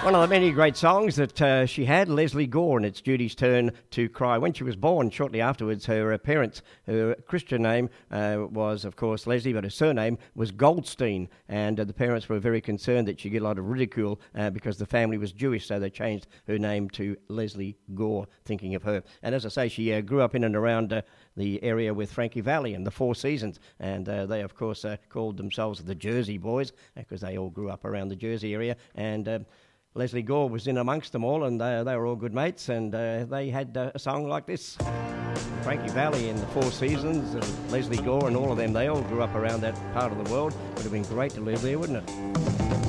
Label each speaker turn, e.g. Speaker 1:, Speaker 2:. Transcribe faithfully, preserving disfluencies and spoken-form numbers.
Speaker 1: One of the many great songs that uh, she had, Lesley Gore, and it's Judy's turn to cry. When she was born, shortly afterwards, her uh, parents, her Christian name uh, was, of course, Lesley, but her surname was Goldstein, and uh, the parents were very concerned that she'd get a lot of ridicule uh, because the family was Jewish, so they changed her name to Lesley Gore, thinking of her. And as I say, she uh, grew up in and around uh, the area with Frankie Valli and the Four Seasons, and uh, they, of course, uh, called themselves the Jersey Boys because they all grew up around the Jersey area, and uh, Lesley Gore was in amongst them all, and uh, they were all good mates, and uh, they had uh, a song like this. Frankie Valli and the Four Seasons and Lesley Gore and all of them, they all grew up around that part of the world. It would have been great to live there, wouldn't it?